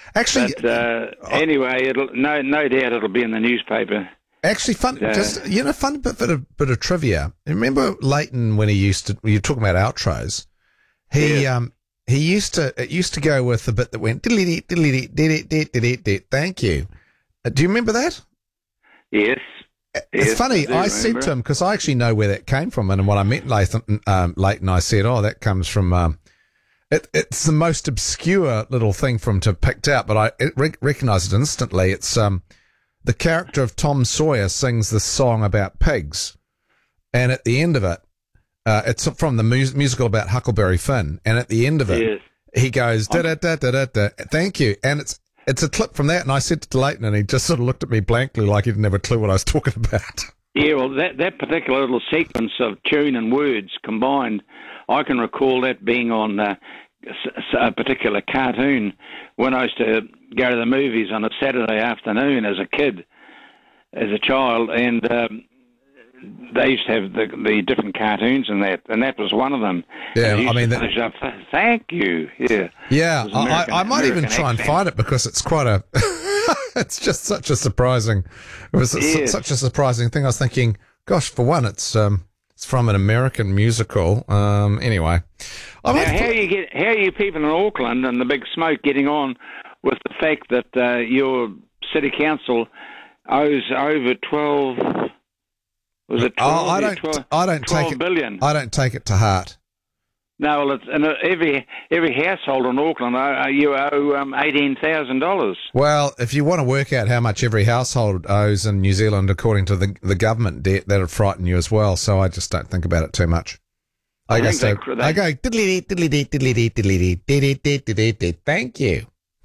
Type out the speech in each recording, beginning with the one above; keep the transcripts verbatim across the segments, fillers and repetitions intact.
Actually, but uh, anyway, it'll no no doubt it'll be in the newspaper. Actually, fun. Uh, just you know, fun bit, bit of bit of trivia. Remember Leighton when he used to? When you were talking about outros, he yeah. um he used to it used to go with the bit that went diddly diddly diddly diddly diddly. Thank you. Uh, do you remember that? Yes. It's yes, funny. I, I said to him because I actually know where that came from, and when I met Leighton, um, Leighton, I said, "Oh, that comes from." Um, it, it's the most obscure little thing for him to have picked out, but I it rec- recognised it instantly. It's um. The character of Tom Sawyer sings this song about pigs, and at the end of it, uh, it's from the mu- musical about Huckleberry Finn, and at the end of it, yes. he goes, da da da da da da, thank you, and it's it's a clip from that, and I said to Leighton, and he just sort of looked at me blankly like he didn't have a clue what I was talking about. Yeah, well, that, that particular little sequence of tune and words combined, I can recall that being on uh, a particular cartoon when I used to go to the movies on a Saturday afternoon as a kid, as a child, and um, they used to have the, the different cartoons and that, and that was one of them. Yeah, I mean, that, up, thank you. Yeah, yeah. American, I, I might American even try accent. and find it because it's quite a. It's just such a surprising. It was yes. such a surprising thing. I was thinking, gosh, for one, it's um, it's from an American musical. Um, anyway, I now, how you get how are you people in Auckland and the big smoke getting on with the fact that uh, your city council owes over twelve? Was it twelve? Oh, I don't. twelve, I don't twelve take it. billion. I don't take it to heart. No, well, it's and every every household in Auckland uh, you owe um, eighteen thousand dollars. Well, if you want to work out how much every household owes in New Zealand according to the the government debt, that'll frighten you as well. So I just don't think about it too much. I, I go, so, they, they, I go diddly diddly diddly diddly diddly diddly diddly. Thank you.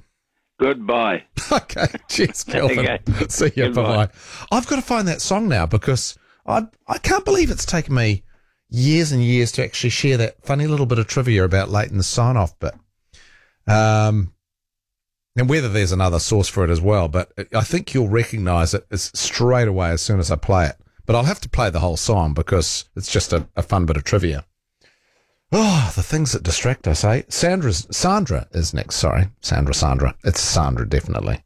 Goodbye. Okay, cheers, Kelvin. Okay. See you. Bye bye. I've got to find that song now because I I can't believe it's taken me years and years to actually share that funny little bit of trivia about Leighton's sign-off bit. Um, and whether there's another source for it as well, but I think you'll recognise it as straight away as soon as I play it. But I'll have to play the whole song because it's just a, a fun bit of trivia. Oh, the things that distract us, eh? Sandra's, Sandra is next, sorry. Sandra, Sandra. It's Sandra, definitely.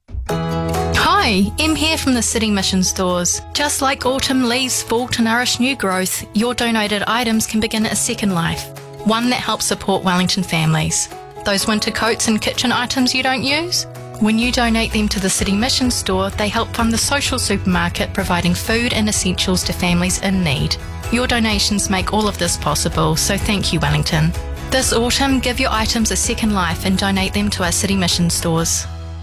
Hi, Em here from the City Mission Stores. Just like autumn leaves fall to nourish new growth, your donated items can begin a second life, one that helps support Wellington families. Those winter coats and kitchen items you don't use? When you donate them to the City Mission Store, they help fund the social supermarket providing food and essentials to families in need. Your donations make all of this possible, so thank you, Wellington. This autumn, give your items a second life and donate them to our City Mission Stores.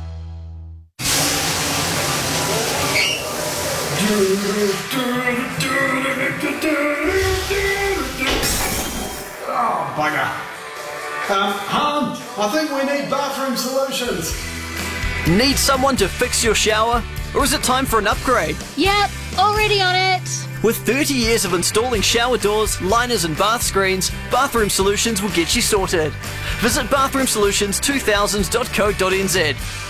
Oh, bugger. Um, Han, I think we need bathroom solutions. Need someone to fix your shower? Or is it time for an upgrade? Yep, already on it. With thirty years of installing shower doors, liners and bath screens, Bathroom Solutions will get you sorted. Visit bathroom solutions two thousand dot co dot n z.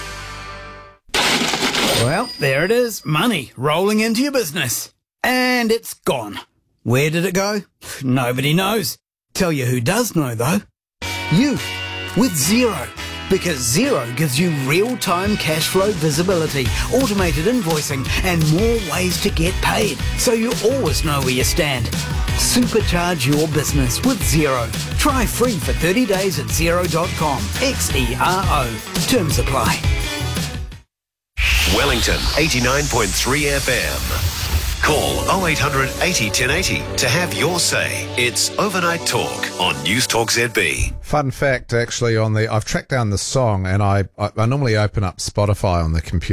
Well, there it is. Money rolling into your business. And it's gone. Where did it go? Nobody knows. Tell you who does know, though. You, with Xero. Because Xero gives you real-time cash flow visibility, automated invoicing, and more ways to get paid. So you always know where you stand. Supercharge your business with Xero. Try free for thirty days at xero dot com. X E R O. Terms apply. Wellington eighty-nine point three F M. Call oh eight hundred eighty ten eighty to have your say. It's Overnight Talk on News Talk Z B. Fun fact, actually, on the I've tracked down the song, and I I, I normally open up Spotify on the computer.